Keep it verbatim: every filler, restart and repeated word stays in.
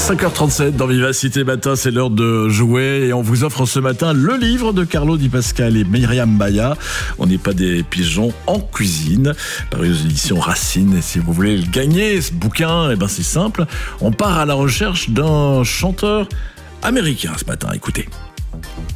cinq heures trente-sept dans Vivacité Matin, c'est l'heure de jouer et on vous offre ce matin le livre de Carlo Di Pascal et Myriam Baya. On n'est pas des pigeons en cuisine, paru aux éditions Racine. Et si vous voulez le gagner, ce bouquin, eh ben c'est simple. On part à la recherche d'un chanteur américain ce matin. Écoutez.